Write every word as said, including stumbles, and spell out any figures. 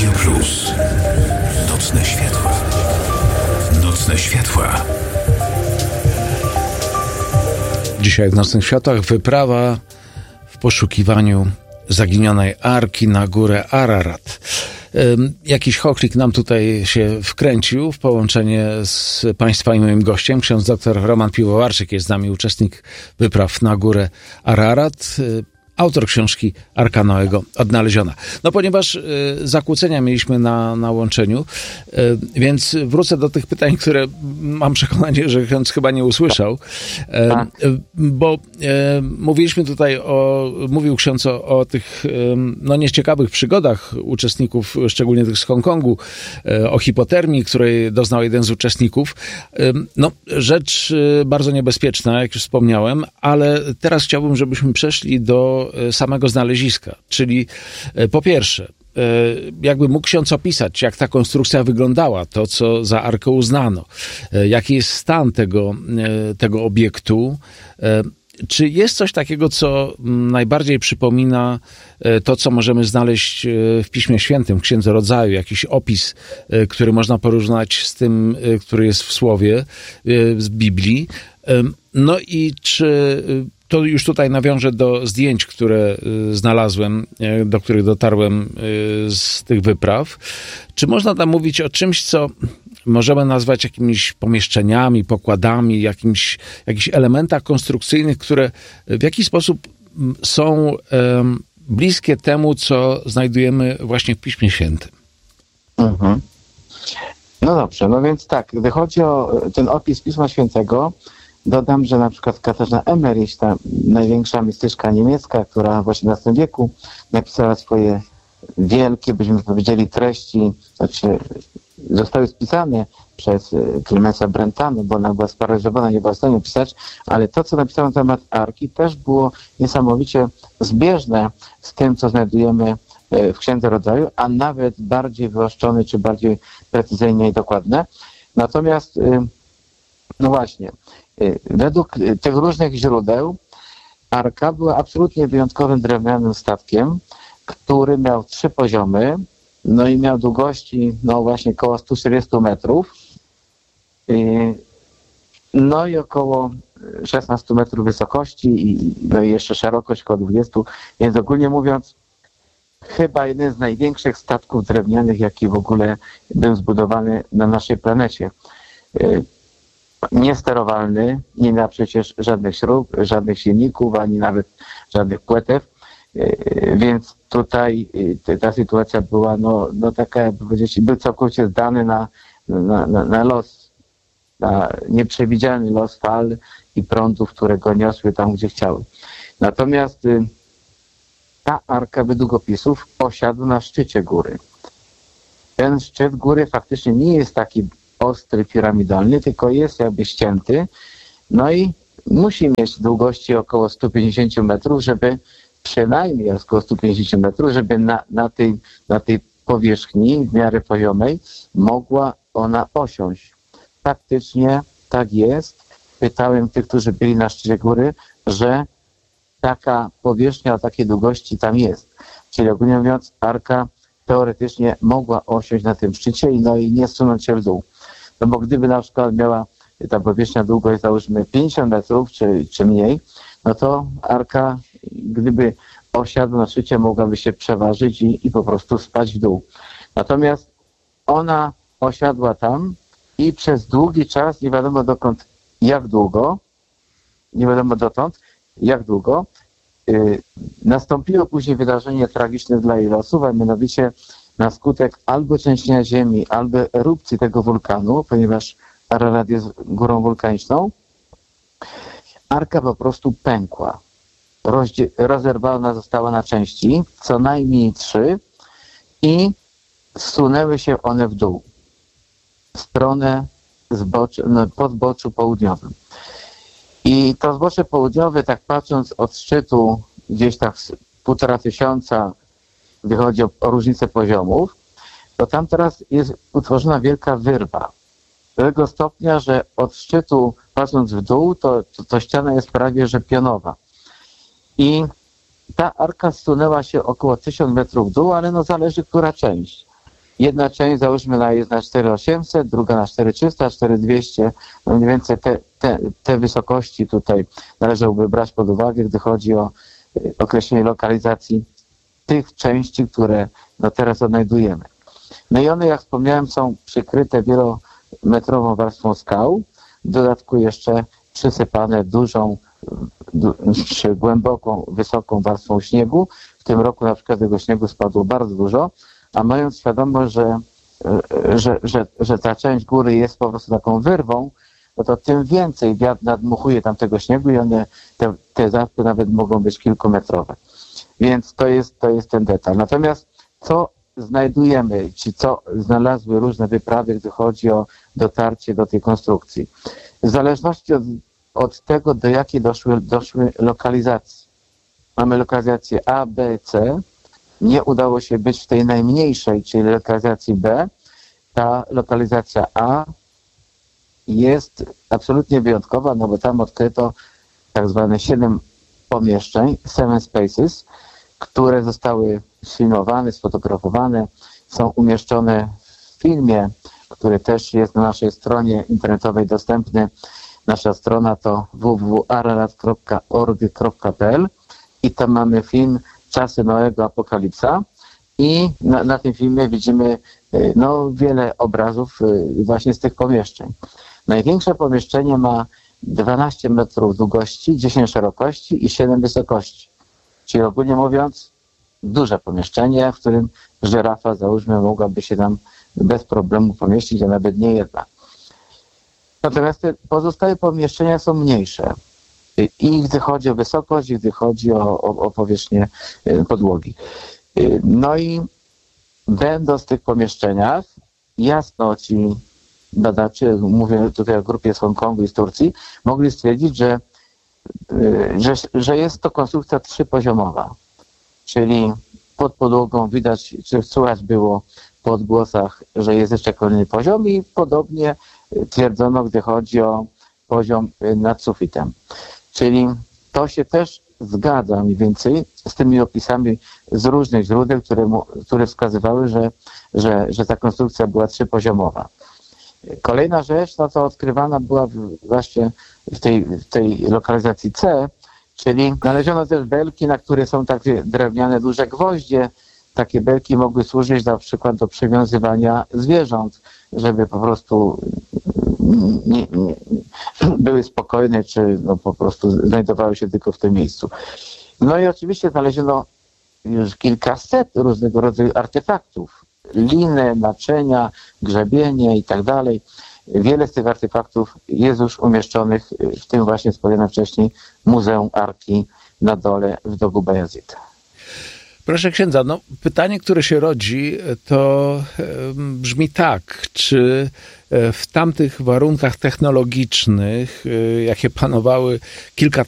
Radio Plus. Nocne światła. Nocne światła. Dzisiaj w Nocnych Światłach wyprawa w poszukiwaniu zaginionej arki na górę Ararat. Jakiś chochlik nam tutaj się wkręcił w połączenie z Państwa i moim gościem. Ksiądz dr Roman Piwowarczyk jest z nami, uczestnik wypraw na górę Ararat, autor książki Arka Noego odnaleziona. No ponieważ y, zakłócenia mieliśmy na, na łączeniu, y, więc wrócę do tych pytań, które mam przekonanie, że ksiądz chyba nie usłyszał, y, y, bo y, mówiliśmy tutaj o, mówił ksiądz o, o tych y, no nieciekawych przygodach uczestników, szczególnie tych z Hongkongu, y, o hipotermii, której doznał jeden z uczestników. Y, no rzecz y, bardzo niebezpieczna, jak już wspomniałem, ale teraz chciałbym, żebyśmy przeszli do samego znaleziska, czyli po pierwsze, jakby mógł ksiądz opisać, jak ta konstrukcja wyglądała, to co za arkę uznano, jaki jest stan tego, tego obiektu, czy jest coś takiego, co najbardziej przypomina to, co możemy znaleźć w Piśmie Świętym, w Księdze Rodzaju, jakiś opis, który można porównać z tym, który jest w Słowie, z Biblii. No i czy to już tutaj nawiążę do zdjęć, które znalazłem, do których dotarłem z tych wypraw. Czy można tam mówić o czymś, co możemy nazwać jakimiś pomieszczeniami, pokładami, jakimś, jakichś elementach konstrukcyjnych, które w jakiś sposób są um, bliskie temu, co znajdujemy właśnie w Piśmie Świętym? Mhm. No dobrze, no więc tak, gdy chodzi o ten opis Pisma Świętego, dodam, że na przykład Katarzyna Emmerich, ta największa mistyczka niemiecka, która w osiemnastym wieku napisała swoje wielkie, byśmy powiedzieli, treści, znaczy zostały spisane przez Clemensa Brentano, bo ona była sparaliżowana, nie była w stanie pisać, ale to, co napisano na temat Arki, też było niesamowicie zbieżne z tym, co znajdujemy w Księdze Rodzaju, a nawet bardziej wyoszczone, czy bardziej precyzyjnie i dokładne. Natomiast, no właśnie, według tych różnych źródeł Arka była absolutnie wyjątkowym drewnianym statkiem, który miał trzy poziomy, no i miał długości, no właśnie około sto czterdzieści metrów, no i około szesnaście metrów wysokości i, no i jeszcze szerokość około dwadzieścia, więc ogólnie mówiąc, chyba jeden z największych statków drewnianych, jaki w ogóle był zbudowany na naszej planecie. Niesterowalny, nie miał przecież żadnych śrub, żadnych silników, ani nawet żadnych płetew, więc tutaj ta sytuacja była no, no taka, jakby powiedzieć, był całkowicie zdany na, na, na, na los, na nieprzewidziany los fal i prądów, które go niosły tam, gdzie chciały. Natomiast ta arka według opisów osiadł na szczycie góry. Ten szczyt góry faktycznie nie jest taki ostry, piramidalny, tylko jest jakby ścięty, no i musi mieć długości około sto pięćdziesiąt metrów, żeby przynajmniej około sto pięćdziesiąt metrów, żeby na, na, tej, na tej powierzchni w miarę poziomej mogła ona osiąść. Faktycznie tak jest. Pytałem tych, którzy byli na szczycie góry, że taka powierzchnia o takiej długości tam jest. Czyli ogólnie mówiąc, arka teoretycznie mogła osiąść na tym szczycie i, no, i nie zsunąć się w dół. No bo gdyby na przykład miała ta powierzchnia długość, załóżmy pięćdziesiąt metrów czy, czy mniej, no to arka, gdyby osiadła na szczycie, mogłaby się przeważyć i, i po prostu spać w dół. Natomiast ona osiadła tam i przez długi czas, nie wiadomo dokąd, jak długo, nie wiadomo dotąd, jak długo, yy, nastąpiło później wydarzenie tragiczne dla jej losów, a mianowicie na skutek albo trzęsienia ziemi, albo erupcji tego wulkanu, ponieważ Ararat jest górą wulkaniczną, arka po prostu pękła. Rozdzie- rozerwana została na części, co najmniej trzy, i zsunęły się one w dół, w stronę zbocz- no, po zboczu południowym. I to zbocze południowe, tak patrząc od szczytu, gdzieś tak półtora tysiąca, gdy chodzi o, o różnicę poziomów, to tam teraz jest utworzona wielka wyrwa. Do tego stopnia, że od szczytu, patrząc w dół, to, to, to ściana jest prawie że pionowa. I ta arka zsunęła się około tysiąc metrów w dół, ale no zależy, która część. Jedna część, załóżmy, na, jest na cztery tysiące osiemset, druga na cztery tysiące trzysta, cztery tysiące dwieście. No mniej więcej te, te, te wysokości tutaj należałoby brać pod uwagę, gdy chodzi o określenie lokalizacji tych części, które no teraz odnajdujemy. No i one, jak wspomniałem, są przykryte wielometrową warstwą skał, w dodatku jeszcze przysypane dużą, du, czy głęboką, wysoką warstwą śniegu. W tym roku na przykład tego śniegu spadło bardzo dużo, a mając świadomość, że, że, że, że ta część góry jest po prostu taką wyrwą, no to tym więcej wiatr nadmuchuje tam tego śniegu i one, te, te zaspy nawet mogą być kilkumetrowe. Więc to jest, to jest ten detal. Natomiast co znajdujemy, czy co znalazły różne wyprawy, gdy chodzi o dotarcie do tej konstrukcji? W zależności od, od tego, do jakiej doszły, doszły lokalizacji. Mamy lokalizację A, B, C. Nie udało się być w tej najmniejszej, czyli lokalizacji B. Ta lokalizacja A jest absolutnie wyjątkowa, no bo tam odkryto tak zwane siedem pomieszczeń, seven spaces, które zostały sfilmowane, sfotografowane, są umieszczone w filmie, który też jest na naszej stronie internetowej dostępny. Nasza strona to w w w kropka ararat kropka org kropka p l i tam mamy film Czasy Noego Apokalipsa i na, na tym filmie widzimy no, wiele obrazów właśnie z tych pomieszczeń. Największe pomieszczenie ma dwanaście metrów długości, dziesięć szerokości i siedem wysokości. Czyli ogólnie mówiąc, duże pomieszczenie, w którym żyrafa, załóżmy, mogłaby się tam bez problemu pomieścić, a nawet nie jedna. Natomiast te pozostałe pomieszczenia są mniejsze. I gdy chodzi o wysokość, i gdy chodzi o, o, o powierzchnię podłogi. No i będąc w tych pomieszczeniach, jasno ci badacze, mówię tutaj o grupie z Hongkongu i z Turcji, mogli stwierdzić, że, że, że jest to konstrukcja trzypoziomowa. Czyli pod podłogą widać, czy słychać było po odgłosach, że jest jeszcze kolejny poziom i podobnie twierdzono, gdy chodzi o poziom nad sufitem. Czyli to się też zgadza mniej więcej z tymi opisami z różnych źródeł, które, mu, które wskazywały, że, że, że ta konstrukcja była trzypoziomowa. Kolejna rzecz, no to odkrywana była właśnie w tej, w tej lokalizacji C, czyli znaleziono też belki, na które są takie drewniane duże gwoździe. Takie belki mogły służyć na przykład do przywiązywania zwierząt, żeby po prostu nie, nie, były spokojne, czy no po prostu znajdowały się tylko w tym miejscu. No i oczywiście znaleziono już kilkaset różnego rodzaju artefaktów. Liny, naczynia, grzebienie i tak dalej. Wiele z tych artefaktów jest już umieszczonych w tym właśnie wspomnianym wcześniej Muzeum Arki na dole w dogu Bajazid. Proszę księdza, no pytanie, które się rodzi, to brzmi tak, czy w tamtych warunkach technologicznych, jakie panowały kilka